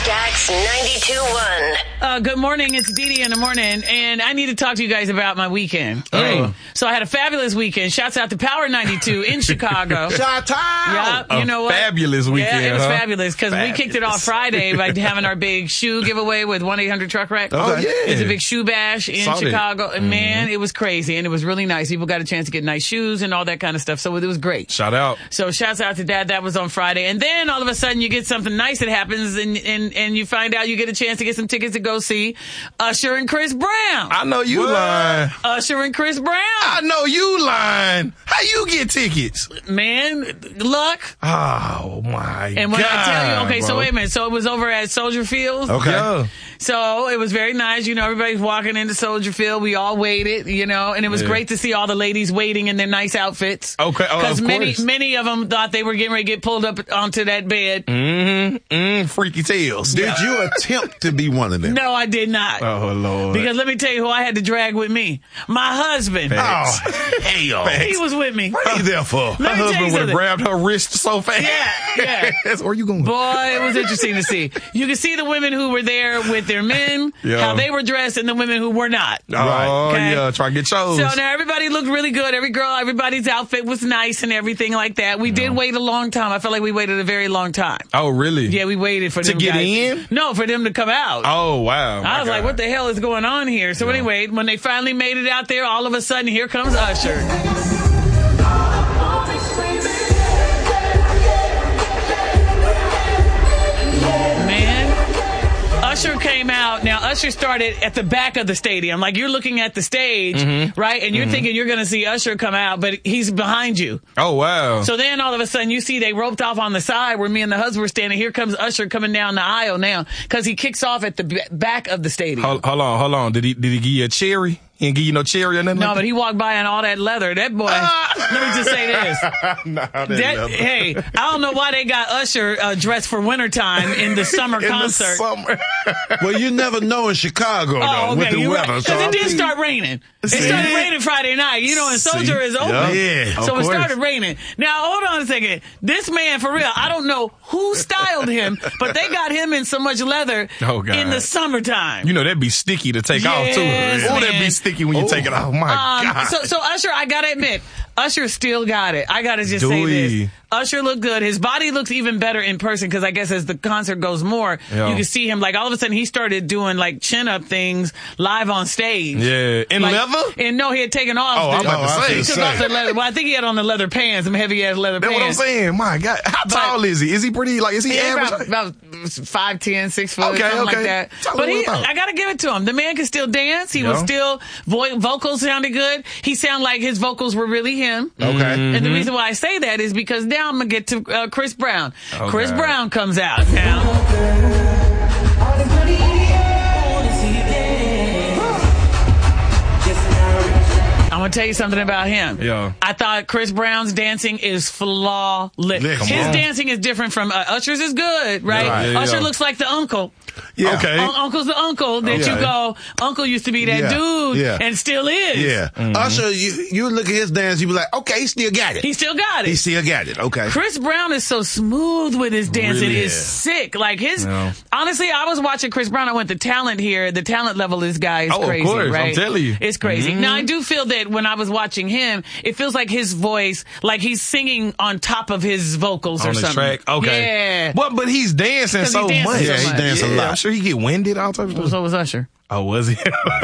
Jax 92.1. Good morning. It's Dee Dee in the morning, and I need to talk to you guys about my weekend. Right? So I had a fabulous weekend. Shouts out to Power 92 in Chicago. Shout out! Yeah, you know what? Fabulous weekend. Yeah, it was huh? fabulous because we kicked it off Friday by having our big shoe giveaway with 1-800-TRUCK-WRECK. Oh, yeah. It's a big shoe bash in Chicago. And man, it was crazy, and it was really nice. People got a chance to get nice shoes and all that kind of stuff, so it was great. Shout out. So shouts out to that. That was on Friday. And then all of a sudden you get something nice that happens and you find out you get a chance to get some tickets to go see Usher and Chris Brown. I know you lying. Usher and Chris Brown. I know you lying. How you get tickets? Man, luck. Oh, my And when God, I tell you, okay, bro. so wait a minute. So it was over at Soldier Field. Okay. Yeah. So it was very nice. You know, everybody's walking into Soldier Field. We all waited, you know, and it was great to see all the ladies waiting in their nice outfits. Okay. Oh, Because of course. many of them thought they were getting ready to get pulled up onto that bed. Freaky tales. Did you attempt to be one of them? No, I did not. Oh, Lord. Because let me tell you who I had to drag with me. My husband. Facts. Oh, hell. He was with me. What are you there for? Let Her me tell you husband would have something. grabbed her wrist so fast. Yeah. That's where you going? Boy, it was interesting to see. You could see the women who were there with their men, Yeah. how they were dressed, and the women who were not. Oh, Okay. yeah. Try to get chose. So now everybody looked really good. Everybody's outfit was nice and everything like that. We did wait a long time. I felt like we waited a very long time. Oh, really? Yeah, we waited for To them get guys. in? No, for them to come out. Oh, wow. I was like, what the hell is going on here? So anyway, when they finally made it out there, all of a sudden, here comes Usher. Man, Usher came out. Now, Usher started at the back of the stadium. Like, you're looking at the stage, right? And you're thinking you're going to see Usher come out, but he's behind you. Oh, wow. So then all of a sudden you see they roped off on the side where me and the husband were standing. Here comes Usher coming down the aisle now because he kicks off at the back of the stadium. Hold on. Did he give you a cherry? He didn't give you no cherry or nothing? No, like but he walked by in all that leather. That boy, let me just say this. Hey, I don't know why they got Usher dressed for wintertime in the summer concert. Summer. Well, you never know in Chicago, though, with the you're weather. right. So 'Cause it I'm did thinking- start raining. It started raining Friday night, you know, and Soldier is open. Yeah, so of it course. started raining. Now, hold on a second. This man, for real, I don't know who styled him, but they got him in so much leather Oh, God. in the summertime. You know, that'd be sticky to take off, too. Yes, Oh, that'd man. be sticky when you take it off. Oh, my God. So Usher, I gotta admit, Usher still got it. I gotta just Do say he? this. Usher looked good. His body looks even better in person because I guess as the concert goes more, Yeah. you can see him like all of a sudden he started doing like chin up things live on stage. Yeah. In Like, leather? And no, he had taken off. Oh, I'm about to say. He took off the leather. Well, I think he had on the leather pants, some heavy ass leather That's pants. what I'm saying. My God. How tall is he? Is he pretty, is he Yeah, average? about 5'10", 6 foot, Okay, something like okay. that. Tell But me what about. I gotta give it to him. The man can still dance. He was Yeah. still vocals sounded good. He sounded like his vocals were really him. Okay. And the reason why I say that is because now I'm gonna get to Chris Brown. Oh, Chris God. Brown comes out now. I'm gonna tell you something about him. Yeah. I thought Chris Brown's dancing is flawless. Yeah, come His on. dancing is different from Usher's is good, right? Right, yeah, Usher yeah. looks like the uncle. Yeah. Okay. Uncle's the uncle that Okay. you go, Uncle used to be that Yeah, dude yeah. and still is. Yeah. Usher, you look at his dance, you be like, okay, he still got it. He still got He it. still got it. Okay. Chris Brown is so smooth with his dancing. Really It's is. sick. Like Yeah. honestly, I was watching Chris Brown. I went to talent here. The talent level of this guy is Oh, of crazy, course. I'm right? telling you. It's crazy. Now, I do feel that when I was watching him, it feels like his voice, like he's singing on top of his vocals or On the something. track? Okay. Yeah. But he's dancing 'Cause so he dances much. so Yeah, he much. danced a lot. I'm sure he get winded all types of stuff. So was Usher. Oh, was he?